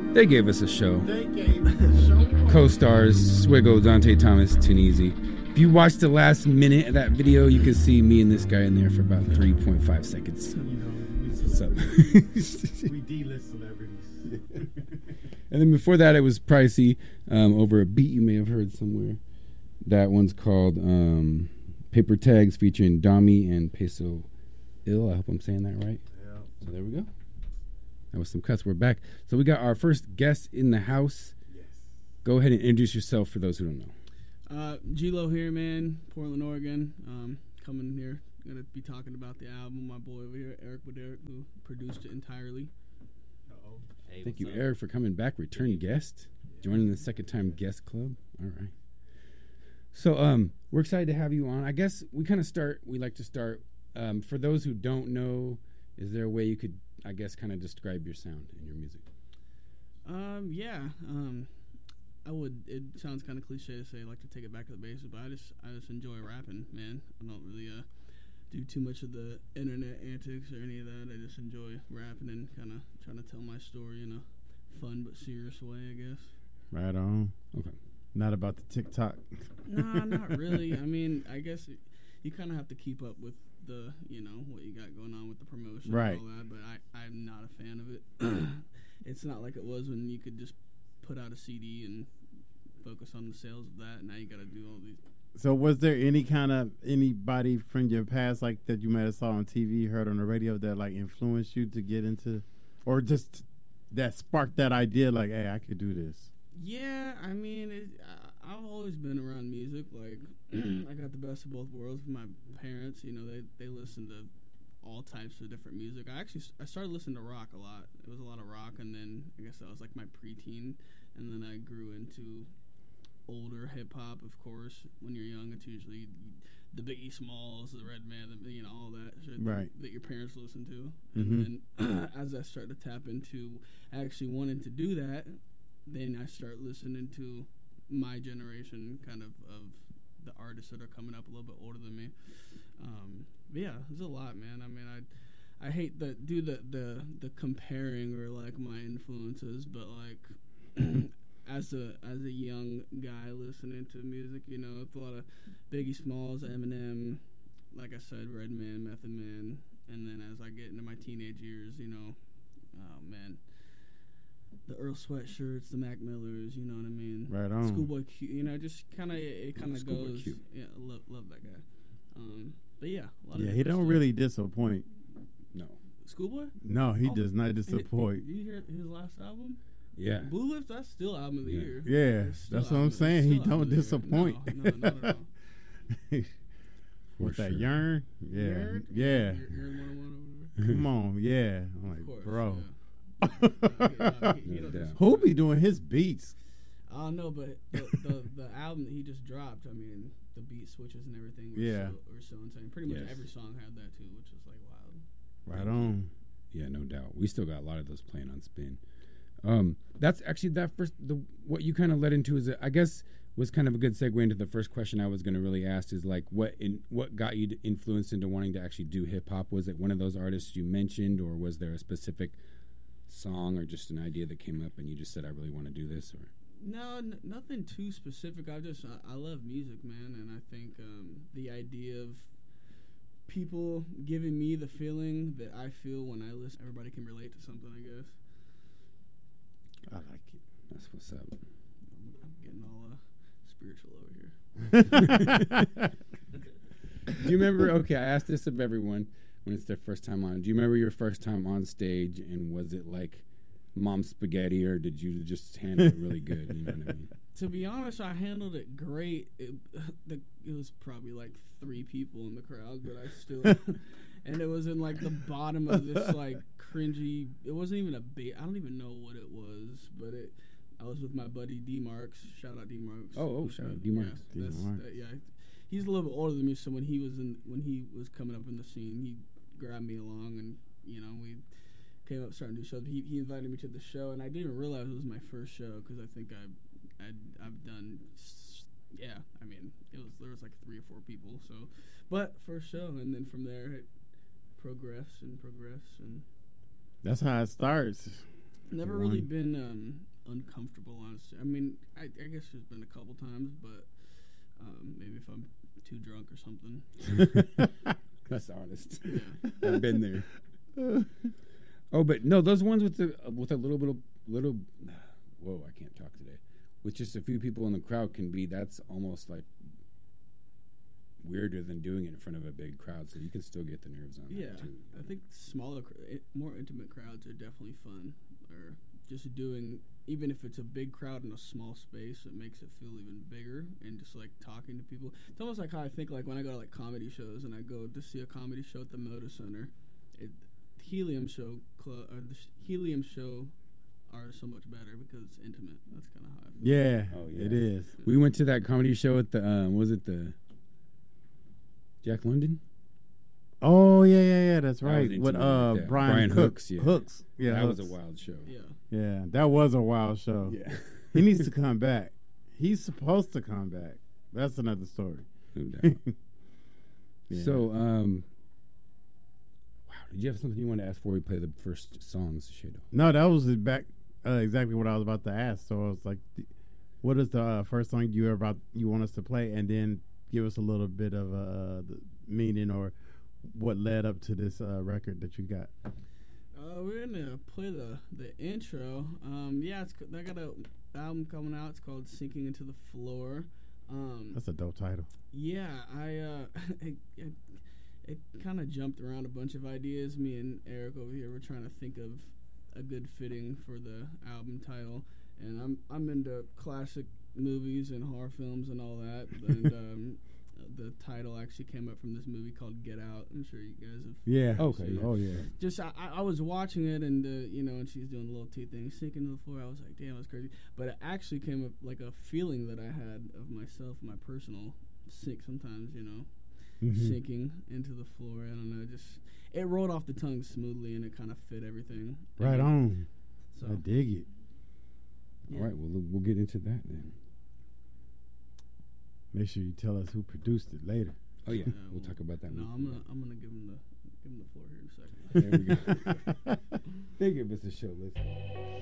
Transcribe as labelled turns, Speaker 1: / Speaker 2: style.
Speaker 1: They gave us a show.
Speaker 2: They gave us a show.
Speaker 1: Co-stars Swiggo, Dante Thomas, Tunisi. If you watch the last minute of that video, you can see me and this guy in there for about 3.5 seconds. What's up?
Speaker 2: We D-list celebrities.
Speaker 1: And then before that, it was Pricey over a beat you may have heard somewhere. That one's called Paper Tags featuring Dami and Peso Ill. I hope I'm saying that right.
Speaker 2: Yeah.
Speaker 1: So there we go. That was some cuts. We're back. So we got our first guest in the house.
Speaker 2: Yes.
Speaker 1: Go ahead and introduce yourself for those who don't know.
Speaker 3: G-Lo here, man. Portland, Oregon. Coming here. Gonna be talking about the album. My boy over here, Eric Wooderick, who produced it entirely.
Speaker 2: Uh-oh.
Speaker 4: Hey,
Speaker 1: Thank you,
Speaker 4: what's up?
Speaker 1: Eric, for coming back. Return guest. Joining the second time guest club. All right. So we're excited to have you on. I guess we like to start, for those who don't know, is there a way you could, I guess, kind of describe your sound and your music?
Speaker 3: Yeah. I would. It sounds kind of cliche to say I like to take it back to the basics, but I just enjoy rapping, man. I don't really do too much of the internet antics or any of that. I just enjoy rapping and kind of trying to tell my story in a fun but serious way, I guess.
Speaker 2: Right on.
Speaker 1: Okay.
Speaker 2: Not about the TikTok.
Speaker 3: Nah, not really. I mean, I guess you kind of have to keep up with the, what you got going on with the promotion
Speaker 2: Right.
Speaker 3: and all that, but I'm not a fan of it. It's not like it was when you could just put out a CD and focus on the sales of that. Now you got to do all these.
Speaker 2: So was there anybody from your past like that you might have saw on TV, heard on the radio that like influenced you to get into, or just that sparked that idea like, hey, I could do this?
Speaker 3: Yeah, I mean, I've always been around music. Like, I got the best of both worlds with my parents. They listen to all types of different music. I started listening to rock a lot. It was a lot of rock, and then I guess that was like my preteen, and then I grew into older hip hop. Of course, when you're young, it's usually the Biggie Smalls, the Redman, all that shit
Speaker 2: Right.
Speaker 3: that your parents listen to.
Speaker 2: Mhm.
Speaker 3: And then as I started to tap into actually wanting to do that, then I start listening to my generation, kind of the artists that are coming up a little bit older than me. But yeah, there's a lot, man. I mean, I hate the comparing or like my influences, but like as a young guy listening to music, it's a lot of Biggie Smalls, Eminem, like I said, Redman, Method Man, and then as I get into my teenage years, oh man, the Earl Sweatshirts, the Mac Millers, you know what I mean?
Speaker 2: Right on.
Speaker 3: Schoolboy Q, just kind of it kind of
Speaker 1: Schoolboy
Speaker 3: goes.
Speaker 1: Q.
Speaker 3: Yeah, love that guy. But yeah, a lot
Speaker 2: Yeah,
Speaker 3: of
Speaker 2: he
Speaker 3: different
Speaker 2: don't
Speaker 3: stuff.
Speaker 2: really disappoint.
Speaker 1: No.
Speaker 3: Schoolboy.
Speaker 2: No, he
Speaker 3: Oh,
Speaker 2: does not disappoint.
Speaker 3: Did you hear his last album?
Speaker 1: Yeah.
Speaker 3: Blue Lips, that's still album of the
Speaker 1: Yeah.
Speaker 3: year.
Speaker 2: Yeah,
Speaker 3: It's still
Speaker 2: that's what I'm
Speaker 3: album-
Speaker 2: saying.
Speaker 3: it's
Speaker 2: He
Speaker 3: still album
Speaker 2: don't
Speaker 3: of the year.
Speaker 2: disappoint.
Speaker 3: No, not at all.
Speaker 2: With that
Speaker 1: sure.
Speaker 2: yarn, yeah,
Speaker 3: Yearn?
Speaker 2: yeah.
Speaker 3: Yearn 101 over there.
Speaker 2: Come on, yeah. I'm like,
Speaker 3: Of course,
Speaker 2: bro,
Speaker 3: yeah. He
Speaker 1: No
Speaker 3: don't
Speaker 1: doubt.
Speaker 2: who be doing his beats?
Speaker 3: I don't know, but the album that he just dropped, I mean, the beat switches and everything were so insane. Pretty much
Speaker 1: Yes.
Speaker 3: every song had that too, which was like wild.
Speaker 2: Right on.
Speaker 1: Yeah, no doubt. We still got a lot of those playing on spin. That's actually what you kind of led into is, I guess, was kind of a good segue into the first question I was going to really ask is like, what got you influenced into wanting to actually do hip hop? Was it one of those artists you mentioned, or was there a specific song or just an idea that came up and you just said, I really want to do this? Or
Speaker 3: No, nothing too specific. I love music, man, and I think the idea of people giving me the feeling that I feel when I listen, everybody can relate to something, I guess.
Speaker 2: I like it.
Speaker 1: that's what's up.
Speaker 3: I'm getting all spiritual over here.
Speaker 1: Do you remember? Okay, I asked this of everyone when it's their first time on. Do you remember your first time on stage, and was it like mom's spaghetti, or did you just handle it really good? You know what I mean?
Speaker 3: To be honest, I handled it great. It was probably like 3 people in the crowd, but I still, and it was in like the bottom of this like cringy. It wasn't even I don't even know what it was, but I was with my buddy D Marks. Shout out D Marks.
Speaker 1: Oh, shout out D Marks.
Speaker 3: Yeah,
Speaker 2: D Marks.
Speaker 3: yeah, he's a little bit older than me, so when he was coming up in the scene, he grabbed me along, and we came up starting to do shows. He invited me to the show, and I didn't even realize it was my first show because I think I've done. Yeah, I mean, there was like 3 or 4 people. So, but first show, and then from there it progressed, and
Speaker 2: That's how it starts.
Speaker 3: Never
Speaker 2: The
Speaker 3: really
Speaker 2: one.
Speaker 3: been uncomfortable, honestly. I mean, I guess there's been a couple times, but maybe if I'm too drunk or something.
Speaker 1: That's honest.
Speaker 3: Yeah.
Speaker 1: I've been there. Oh, but no, those ones with a little bit of whoa, I can't talk today. With just a few people in the crowd can be, that's almost like weirder than doing it in front of a big crowd, so you can still get the nerves on
Speaker 3: Yeah,
Speaker 1: that too.
Speaker 3: I think smaller, more intimate crowds are definitely fun. Or just doing, even if it's a big crowd in a small space, it makes it feel even bigger. And just like talking to people, it's almost like how I think like when I go to like comedy shows and I go to see a comedy show at the Moda Center. Helium show are so much better because it's intimate. That's kind of how I feel.
Speaker 2: Yeah,
Speaker 1: Oh, yeah.
Speaker 2: it is.
Speaker 1: We went to that comedy show at the was it the Jack London?
Speaker 2: Oh yeah. That's
Speaker 1: That
Speaker 2: right.
Speaker 1: was
Speaker 2: With
Speaker 1: intimate, yeah.
Speaker 2: Brian
Speaker 1: Brian
Speaker 2: Hooks.
Speaker 1: Hooks, yeah.
Speaker 2: Yeah,
Speaker 1: That was
Speaker 2: Hooks.
Speaker 1: a wild show.
Speaker 3: Yeah.
Speaker 2: Yeah, that was a wild show.
Speaker 1: Yeah.
Speaker 2: He needs to come back. He's supposed to come back. That's another story.
Speaker 1: No doubt.
Speaker 2: Yeah.
Speaker 1: So, wow, did you have something you want to ask before we play the first songs, Shado?
Speaker 2: No, that was exactly what I was about to ask. So I was like, what is the first song you want us to play, and then give us a little bit of the meaning or what led up to this record that you got.
Speaker 3: We're gonna play the intro. Yeah, I got a album coming out. It's called "Sinking into the Floor."
Speaker 2: That's a dope title.
Speaker 3: Yeah, it kind of jumped around a bunch of ideas. Me and Eric over here were trying to think of a good fitting for the album title, and I'm into classic movies and horror films and all that. And the title actually came up from this movie called Get Out. I'm sure you guys have.
Speaker 2: Yeah.
Speaker 1: Okay.
Speaker 2: Oh yeah.
Speaker 3: Just I was watching it and and she's doing the little teeth thing, sinking to the floor. I was like, damn, that's crazy. But it actually came up like a feeling that I had of myself, my personal sink sometimes,
Speaker 2: Mhm.
Speaker 3: sinking into the floor. I don't know, just it rolled off the tongue smoothly and it kind of fit everything.
Speaker 2: Right on.
Speaker 3: So
Speaker 2: I dig it.
Speaker 3: yeah.
Speaker 1: All right, well, we'll get into that then.
Speaker 2: Make sure you tell us who produced it later.
Speaker 1: Oh yeah,
Speaker 3: Yeah,
Speaker 1: we'll talk about that.
Speaker 3: No,
Speaker 1: one.
Speaker 3: I'm gonna give him the floor here in a second.
Speaker 1: There we go. Thank you, Mr. Show. Listen.